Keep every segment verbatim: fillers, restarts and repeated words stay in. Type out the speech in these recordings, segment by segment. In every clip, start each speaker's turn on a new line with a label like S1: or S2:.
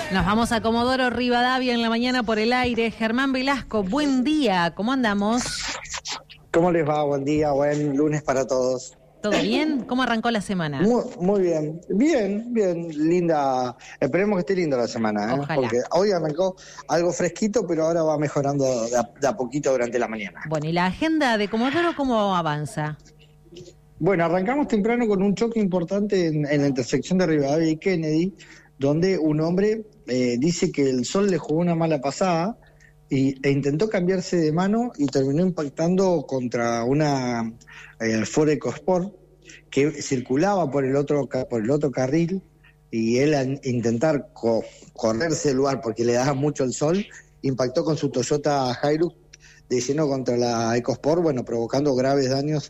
S1: Nos vamos a Comodoro Rivadavia en la mañana por el aire. Germán Velasco, buen día, ¿cómo andamos?
S2: ¿Cómo les va? Buen día, buen lunes para todos.
S1: ¿Todo bien? ¿Cómo arrancó la semana?
S2: Muy, muy bien, bien, bien, linda. Esperemos que esté linda la semana, ¿eh?
S1: Ojalá.
S2: Porque hoy arrancó algo fresquito, pero ahora va mejorando de a, de a poquito durante la mañana.
S1: Bueno, ¿y la agenda de Comodoro cómo avanza?
S2: Bueno, arrancamos temprano con un choque importante en, en la intersección de Rivadavia y Kennedy, donde un hombre eh, dice que el sol le jugó una mala pasada y, e intentó cambiarse de mano y terminó impactando contra una eh, Ford EcoSport que circulaba por el otro por el otro carril, y él al intentar co correrse del lugar porque le daba mucho el sol, impactó con su Toyota Hilux de lleno contra la EcoSport, bueno, provocando graves daños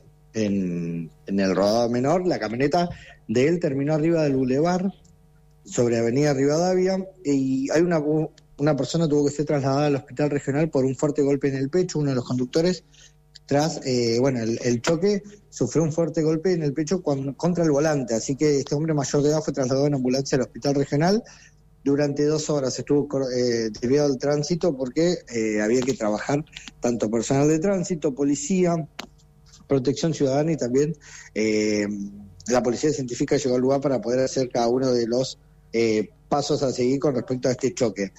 S2: en, en el rodado menor. La camioneta de él terminó arriba del bulevar sobre Avenida Rivadavia, y hay una, una persona tuvo que ser trasladada al hospital regional por un fuerte golpe en el pecho. Uno de los conductores, tras eh, bueno el, el choque, sufrió un fuerte golpe en el pecho con, contra el volante, así que este hombre mayor de edad fue trasladado en ambulancia al hospital regional. Durante dos horas estuvo eh, desviado del tránsito porque eh, había que trabajar tanto personal de tránsito, policía, protección ciudadana y también eh, la policía científica llegó al lugar para poder hacer cada uno de los Eh, pasos a seguir con respecto a este choque.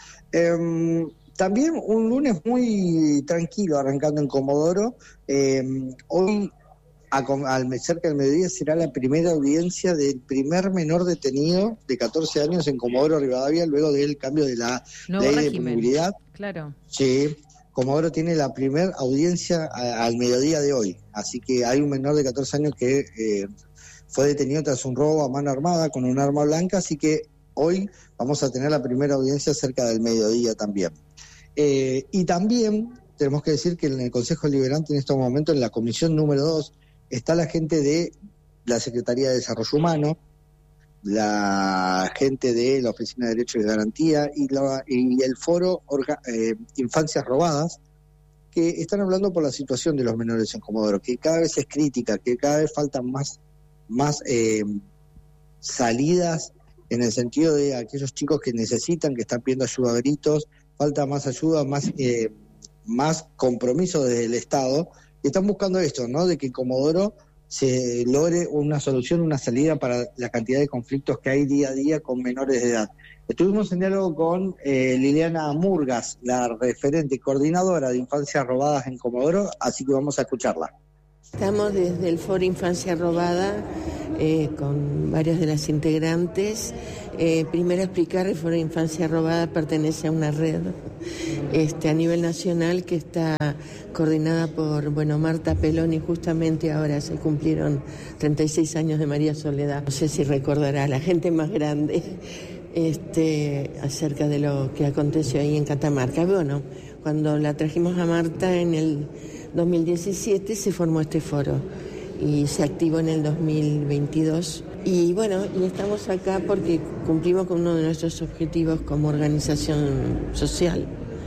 S2: Eh, también un lunes muy tranquilo arrancando en Comodoro. Eh, hoy, a, al cerca del mediodía, será la primera audiencia del primer menor detenido de catorce años en Comodoro Rivadavia, luego del cambio de la
S1: Nuevo
S2: ley
S1: régimen.
S2: de movilidad.
S1: Claro.
S2: Sí, Comodoro tiene la primera audiencia a, al mediodía de hoy, así que hay un menor de catorce años que eh, fue detenido tras un robo a mano armada con un arma blanca, así que hoy vamos a tener la primera audiencia cerca del mediodía también. Eh, y también tenemos que decir que en el Consejo Deliberante en estos momentos, en la comisión número dos, está la gente de la Secretaría de Desarrollo Humano, la gente de la Oficina de Derechos y Garantía y, la, y el foro Orga, eh, Infancias Robadas, que están hablando por la situación de los menores en Comodoro, que cada vez es crítica, que cada vez faltan más, más eh, salidas en el sentido de aquellos chicos que necesitan, que están pidiendo ayuda a gritos. Falta más ayuda, más eh, más compromiso desde el Estado, y están buscando esto, ¿no? De que en Comodoro se logre una solución, una salida para la cantidad de conflictos que hay día a día con menores de edad. Estuvimos en diálogo con eh, Liliana Murgas, la referente coordinadora de Infancias Robadas en Comodoro, así que vamos a escucharla.
S3: Estamos desde el Foro Infancia Robada eh, con varias de las integrantes. Eh, primero explicar, el Foro Infancia Robada pertenece a una red este, a nivel nacional que está coordinada por bueno Marta Peloni. Justamente ahora se cumplieron treinta y seis años de María Soledad. No sé si recordará la gente más grande este, acerca de lo que aconteció ahí en Catamarca. Bueno, cuando la trajimos a Marta en el dos mil diecisiete se formó este foro y se activó en el dos mil veintidós. Y bueno, y estamos acá porque cumplimos con uno de nuestros objetivos como organización social,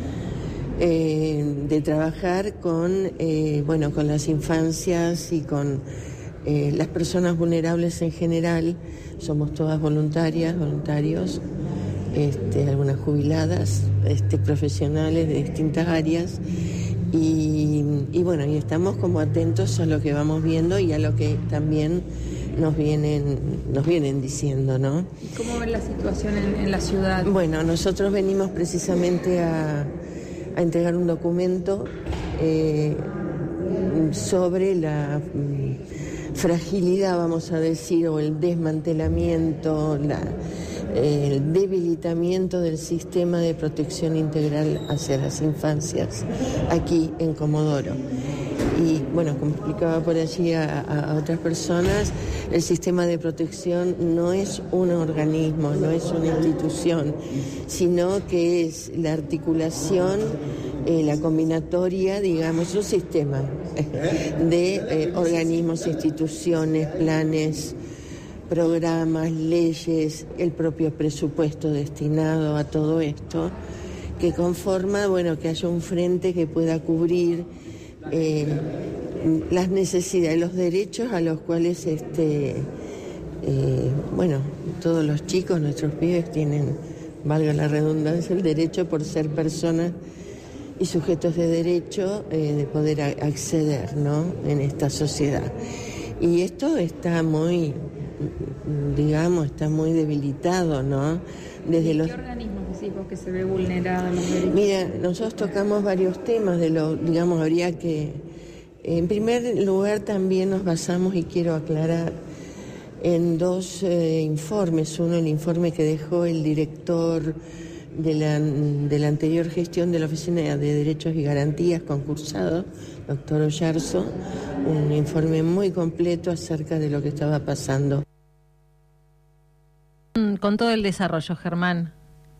S3: eh, de trabajar con, eh, bueno, con las infancias y con eh, las personas vulnerables en general. Somos todas voluntarias, voluntarios, este, algunas jubiladas, este, profesionales de distintas áreas. Y, y bueno, y estamos como atentos a lo que vamos viendo y a lo que también nos vienen nos vienen diciendo, ¿no?
S4: ¿Cómo ven la situación en, en la ciudad?
S3: Bueno, nosotros venimos precisamente a, a entregar un documento eh, sobre la mm, fragilidad, vamos a decir, o el desmantelamiento, la el debilitamiento del sistema de protección integral hacia las infancias aquí en Comodoro. Y bueno, como explicaba por allí a, a otras personas, el sistema de protección no es un organismo, no es una institución, sino que es la articulación, eh, la combinatoria, digamos, un sistema de eh, organismos, instituciones, planes, programas, leyes, el propio presupuesto destinado a todo esto, que conforma, bueno, que haya un frente que pueda cubrir eh, las necesidades, los derechos a los cuales, este, eh, bueno, todos los chicos, nuestros pibes tienen valga la redundancia, el derecho por ser personas y sujetos de derecho eh, de poder a- acceder, ¿no?, en esta sociedad. Y esto está muy, digamos, está muy debilitado, ¿no? Desde los...
S4: ¿Qué organismos decís vos que se ve vulnerada los derechos?
S3: Mira, nosotros tocamos varios temas de lo, digamos, habría que... En primer lugar también nos basamos, y quiero aclarar, en dos eh, informes. Uno, el informe que dejó el director de la, de la anterior gestión de la Oficina de Derechos y Garantías, concursado, doctor Ollarzo, un informe muy completo acerca de lo que estaba pasando.
S1: Con todo el desarrollo, Germán.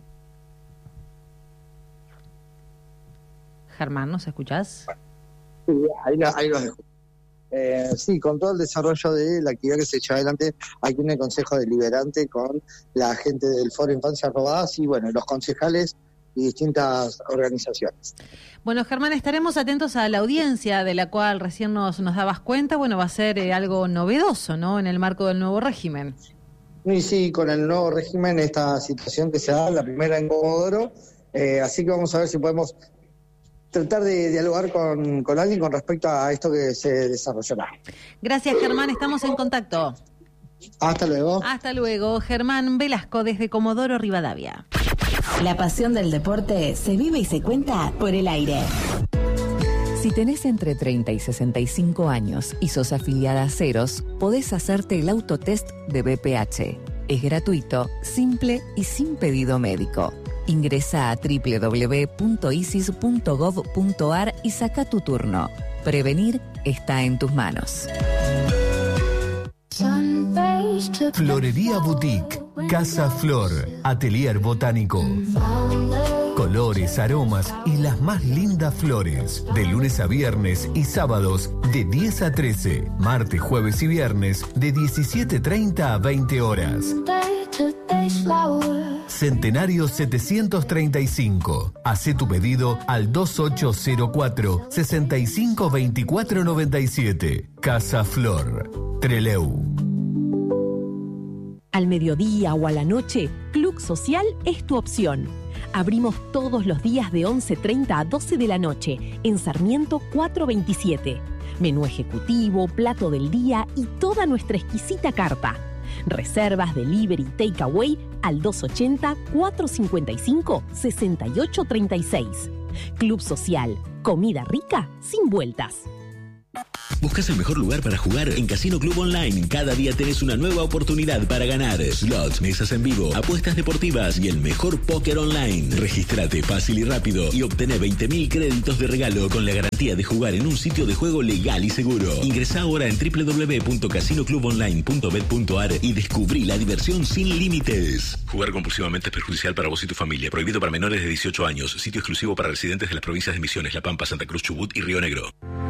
S1: Germán, ¿nos escuchás?
S2: Sí, ahí, lo, ahí los dejo. Eh, sí, con todo el desarrollo de la actividad que se echa adelante aquí en el Consejo Deliberante con la gente del Foro Infancias Robadas y, bueno, los concejales y distintas organizaciones.
S1: Bueno, Germán, estaremos atentos a la audiencia de la cual recién nos, nos dabas cuenta. Bueno, va a ser eh, algo novedoso, ¿no?, en el marco del nuevo régimen.
S2: Y sí, con el nuevo régimen, esta situación que se da, la primera en Comodoro, eh, así que vamos a ver si podemos tratar de dialogar con, con alguien con respecto a esto que se desarrollará.
S1: Gracias, Germán, estamos en contacto.
S2: Hasta luego.
S1: Hasta luego, Germán Velasco desde Comodoro Rivadavia.
S5: La pasión del deporte se vive y se cuenta por el aire.
S6: Si tenés entre treinta y sesenta y cinco años y sos afiliada a Ceros, podés hacerte el autotest de B P H. Es gratuito, simple y sin pedido médico. Ingresa a doble u doble u doble u punto isis punto gov punto ar y saca tu turno. Prevenir está en tus manos.
S7: Florería Boutique, Casa Flor, Atelier Botánico. Colores, aromas y las más lindas flores. De lunes a viernes y sábados de diez a trece. Martes, jueves y viernes de diecisiete treinta a veinte horas. Centenario setecientos treinta y cinco. Hacé tu pedido al dos ocho cero cuatro, seis cinco dos cuatro nueve siete. Casa Flor, Trelew.
S8: Al mediodía o a la noche, Club Social es tu opción. Abrimos todos los días de once treinta a doce de la noche en Sarmiento cuatrocientos veintisiete. Menú ejecutivo, plato del día y toda nuestra exquisita carta. Reservas, delivery, takeaway al dos ochenta, cuatrocientos cincuenta y cinco, sesenta y ocho treinta y seis. Club Social, comida rica sin vueltas.
S9: ¿Buscas el mejor lugar para jugar? En Casino Club Online. Cada día tenés una nueva oportunidad para ganar. Slots, mesas en vivo, apuestas deportivas y el mejor póker online. Regístrate fácil y rápido y obtené veinte mil créditos de regalo con la garantía de jugar en un sitio de juego legal y seguro. Ingresá ahora en doble u doble u doble u punto casino club online punto bet punto ar y descubrí la diversión sin límites. Jugar compulsivamente es perjudicial para vos y tu familia. Prohibido para menores de dieciocho años. Sitio exclusivo para residentes de las provincias de Misiones, La Pampa, Santa Cruz, Chubut y Río Negro.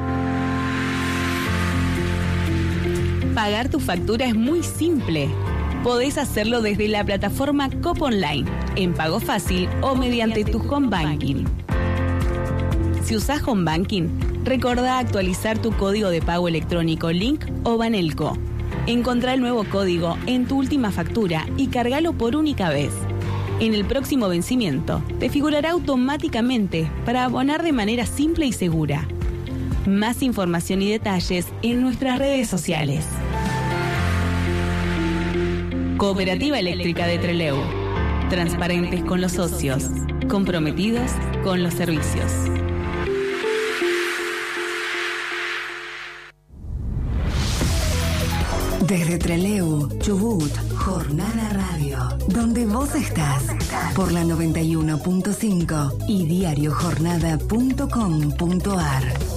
S5: Pagar tu factura es muy simple. Podés hacerlo desde la plataforma Cop Online, en pago fácil o mediante tu home banking. Si usás home banking, recordá actualizar tu código de pago electrónico Link o Banelco. Encontrá el nuevo código en tu última factura y cargalo por única vez. En el próximo vencimiento, te figurará automáticamente para abonar de manera simple y segura. Más información y detalles en nuestras redes sociales. Cooperativa Eléctrica de Trelew. Transparentes con los socios, comprometidos con los servicios. Desde Trelew, Chubut, Jornada Radio, donde vos estás, por la noventa y uno punto cinco y diario jornada punto com punto ar.